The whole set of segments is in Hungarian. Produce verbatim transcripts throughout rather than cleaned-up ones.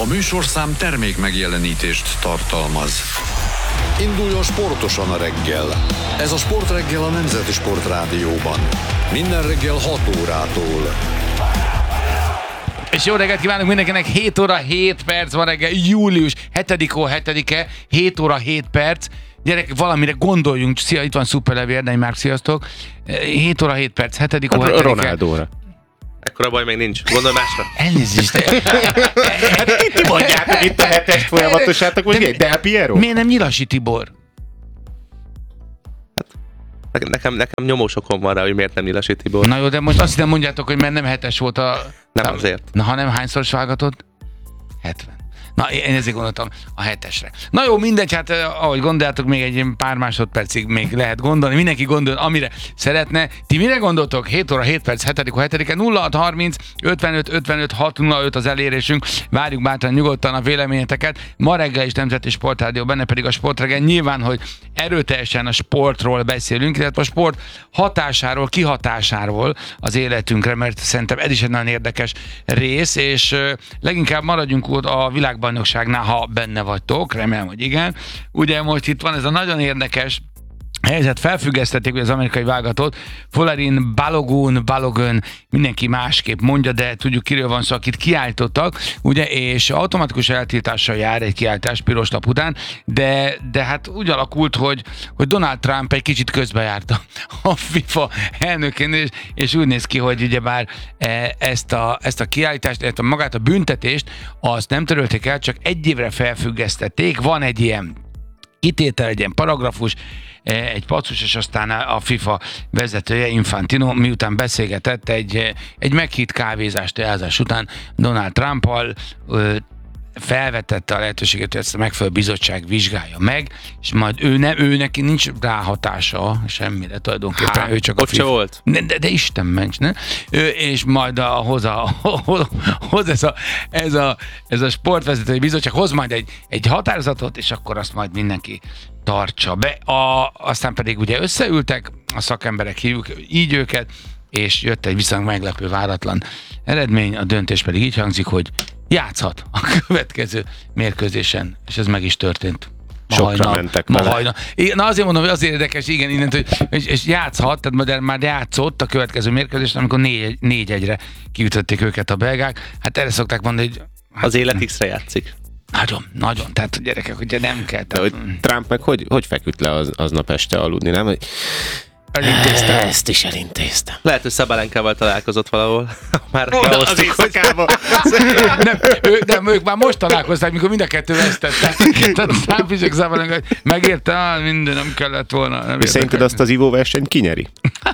A műsorszám termék megjelenítést tartalmaz. Induljon sportosan a reggel. Ez a Sportreggel a Nemzeti Sportrádióban. Minden reggel hat órától. És jó reggelt kívánok mindenkinek, hét óra hét perc van reggel, július hetedike, hét óra hét perc. Gyerek, valamire gondoljunk. Szia, itt van Szuperlevi Erdei Márk, sziasztok. hét óra hét perc, hetedike, hetedike. Ronaldóra. Ekkora baj még nincs. Gondolj másra. Elnézést. Hát itt mondjátok itt a hetest folyamatosátok, vagy egy Del Piero? Miért nem Nyilasi Tibor? Hát, nekem, nekem nyomós okom van rá, hogy miért nem Nyilasi Tibor. Na jó, de most azt hiszem mondjátok, hogy mert nem hetes volt a... Nem azért. Na, ha nem, hányszor vágatod? hetven. Na, én ezért gondoltam a hetesre. Na jó, mindegy, hát ahogy gondoljátok, még egy pár másodpercig még lehet gondolni. Mindenki gondol, amire szeretne. Ti mire gondoltok? hét óra hét perc, hetedike, hetedike, nulla hat harminc ötvenöt ötvenöt hat nulla öt az elérésünk. Várjuk bátran nyugodtan a véleményeteket. Ma reggel is Nemzeti Sportrádió, benne pedig a Sportreggel. Nyilván, hogy erőteljesen a sportról beszélünk, illetve a sport hatásáról, kihatásáról az életünkre, mert szerintem ez is egy nagyon érdekes rész, és leginkább maradjunk ott a világbajnokságnál, ha benne vagytok, remélem, hogy igen. Ugye most itt van ez a nagyon érdekes helyzet, felfüggesztették az amerikai válogatót, Folarin Balogun, Balogun, mindenki másképp mondja, de tudjuk, kiről van szó, akit kiállítottak, ugye, és automatikus eltiltással jár egy kiállítás piros lap után, de, de hát úgy alakult, hogy, hogy Donald Trump egy kicsit közbejárt a FIFA elnökén, és, és úgy néz ki, hogy ugyebár ezt a, ezt a kiállítást, ezt a magát a büntetést, azt nem törölték el, csak egy évre felfüggesztették, van egy ilyen kitétel, egy ilyen paragrafus, egy pacus, és aztán a FIFA vezetője, Infantino, miután beszélgetett egy, egy meghitt kávézást elzás után Donald Trumpal, felvetette a lehetőséget, hogy ezt a megfelelő bizottság vizsgálja meg, és majd ő, ne, ő neki nincs ráhatása semmire tulajdonképpen. Há, ő csak a FIFA... volt. De, de, de Isten ments, ne? Ő, és majd a, hoz, a, hoz ez, a, ez, a, ez a sportvezetői bizottság, hoz majd egy, egy határozatot, és akkor azt majd mindenki tartsa be. A, aztán pedig ugye összeültek, a szakemberek hívjuk így őket, és jött egy viszonylag meglepő, váratlan eredmény, a döntés pedig így hangzik, hogy játszhat a következő mérkőzésen, és ez meg is történt. Ma Sokra hajnal, mentek ma vele. hajnal. Na azért mondom, hogy azért érdekes, igen, innen, hogy és, és játszhat, tehát már játszott a következő mérkőzésen, amikor négy, négy egyre kiütötték őket a belgák. Hát erre szokták mondani, hogy... Hát, az élet X-re játszik. Nagyon, nagyon. Tehát gyerekek, ugye nem kell. Tehát... De, hogy Trump meg hogy, hogy feküdt le az, aznap este aludni, nem? Hogy... Elintéztem. Ezt is elintéztem. Lehet, hogy Szabalenkával találkozott valahol. Már Oda az éjszakában. nem, ő, nem, ők már most találkozták, mikor mind a kettő vesztettek. Tehát Trump is Szabalenka, megérte, minden nem kellett volna. Nem szerinted azt az ivóversenyt kinyeri?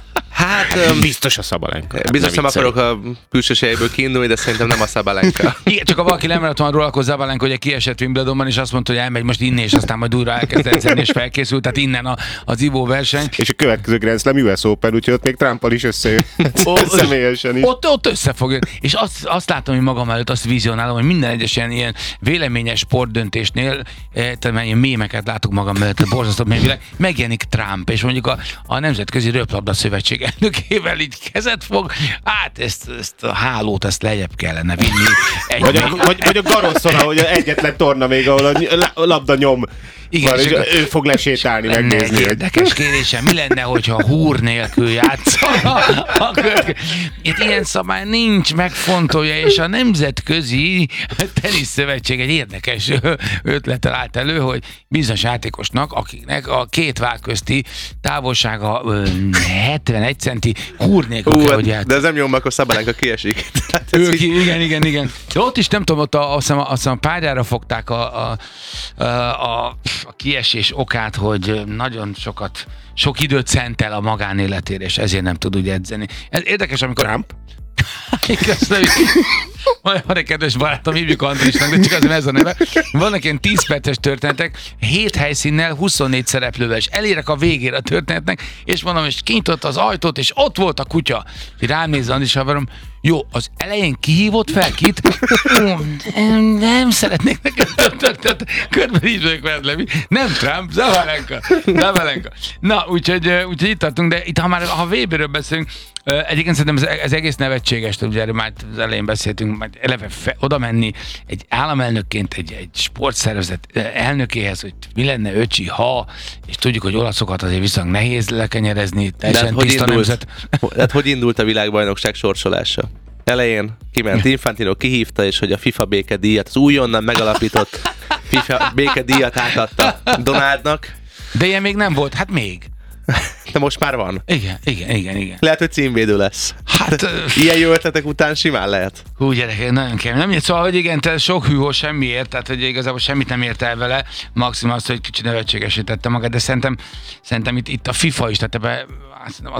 Hát um, biztos a Szabalenka. Biztos nem akarok a külsőségből kiindulni, de szerintem nem a Szabalenka. Igen, csak a valaki lemaradt van róla, akkor Szabalenka ugye kiesett Wimbledonban, és azt mondta, hogy elmegy most innen, és aztán majd újra elkezd edzeni, és felkészült, tehát innen a, az ivóverseny. És a következő Grand Slam U S Open, úgyhogy ott még Trumpal is összejön. Személyesen is. Ott, ott összefog. És azt, azt látom, hogy magam előtt azt vizionálom, hogy minden egyes ilyen, ilyen véleményes sportdöntésnél, eh, tehát ilyen mémeket látok magam előtt, borzasztó mémvileg, megjelenik Trump, és mondjuk a, a Nemzetközi Röplabda Szövetség elnökével így kezet fog, hát ezt, ezt a hálót, ezt lejjebb kellene vinni. Egy vagy, a, vagy, vagy a Garoszon, ahogy egyetlen torna még, ahol a labda nyom. Igen, van, és és ő fog lesétálni, megnézni. Egy érdekes kérdésem, mi lenne, hogyha húr nélkül játszana? Itt ilyen szabály nincs, megfontolja, és a Nemzetközi Teniszszövetség egy érdekes ötlettel állt elő, hogy bizonyos játékosnak, akiknek a két váll közti távolsága hetvenegy centi húr nélkül Hú, kell, hogy játszani. De ez nem jó, mert akkor Szabalenka kiesik. Ő ki, igen, igen, igen. De ott is nem tudom, ott a, azt a, a pályára fogták a, a, a, a, a kiesés okát, hogy nagyon sokat, sok időt szentel a magánéletére, és ezért nem tud úgy edzeni. Ez érdekes, amikor... Trump? Köszönöm. Van egy kedves barátom, hívjuk Andrisnak, de csak azért ez a neve. Vannak ilyen tíz perces történetek, hét helyszínnel, huszonnégy szereplővel, és elérek a végére a történetnek, és mondom, és kinyitott az ajtót, és ott volt a kutya. És rám nézze Andris haverom, jó, az elején kihívott fel kit? Nem, nem szeretnék neked körben így vagyok veled, Levi. Nem Trump, Szabalenka. Szabalenka. Na, úgyhogy, úgyhogy itt tartunk, de itt ha már ha vé béről beszélünk, Ö, Egyébként szerintem ez, ez egész nevetséges, ugye erről már az elején beszéltünk, majd eleve fe, oda menni egy államelnökként egy, egy sportszervezet elnökéhez, hogy mi lenne öcsi, ha, és tudjuk, hogy olaszokat azért viszonylag nehéz lekenyerezni, teljesen hogy tiszta indult, nemzet. hát hogy indult a világbajnokság sorsolása? Elején kiment Infantino, kihívta, és hogy a FIFA békedíjat, az újonnan megalapított FIFA békedíjat átadta Donaldnak. De ilyen még nem volt, hát még. De most már van. Igen, igen, igen, igen. Lehet, hogy címvédő lesz. Hát... Ilyen jó ötletek után simán lehet. Hú, gyerekek, nagyon kemény. Nem, szóval, hogy igen, te sok hűhó semmiért, tehát hogy igazából semmit nem ért el vele, maximum azt, hogy kicsit nevetségesítette magát, de szerintem, szerintem itt, itt a FIFA is, tehát ebbe